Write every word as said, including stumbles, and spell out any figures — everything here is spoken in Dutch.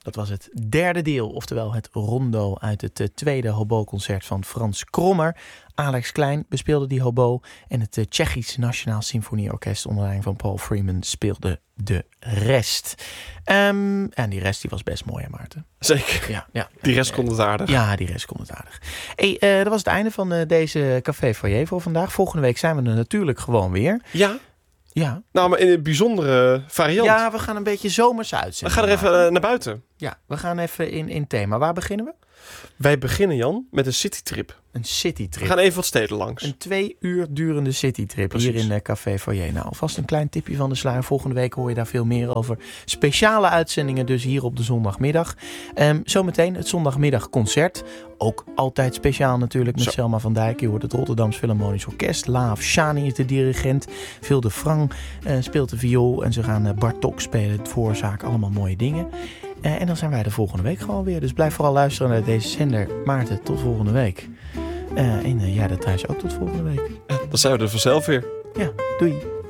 Dat was het derde deel, oftewel het rondo uit het uh, tweede hobo-concert van Frans Krommer. Alex Klein bespeelde die hobo en het uh, Tsjechisch Nationaal Symfonieorkest onder leiding van Paul Freeman speelde de rest. Um, en die rest die was best mooi, hè, Maarten? Zeker. Ja, ja. Die rest kon het aardig. Ja, die rest kon het aardig. Hey, uh, dat was het einde van uh, deze Café Foyer voor vandaag. Volgende week zijn we er natuurlijk gewoon weer. Ja. Ja. Nou, maar in een bijzondere variant. Ja, we gaan een beetje zomers uitzenden. We gaan er even uh, naar buiten. Ja, we gaan even in, in thema. Waar beginnen we? Wij beginnen, Jan, met een citytrip. Een citytrip. We gaan even wat steden langs. Een twee uur durende citytrip. Precies. Hier in uh, Café Foyer. Nou, alvast een klein tipje van de sluier. Volgende week hoor je daar veel meer over. Speciale uitzendingen dus hier op de zondagmiddag. Um, zometeen het zondagmiddagconcert. Ook altijd speciaal natuurlijk met Zo. Selma van Dijk. Je hoort het Rotterdams Philharmonisch Orkest. Laaf Shani is de dirigent. Phil de Frank uh, speelt de viool. En ze gaan uh, Bartok spelen. Het voorzaak. Allemaal mooie dingen. Uh, en dan zijn wij de volgende week gewoon weer. Dus blijf vooral luisteren naar deze zender. Maarten, tot volgende week. Uh, en uh, jij dat thuis ook tot volgende week. Dan zijn we er vanzelf weer. Ja, doei.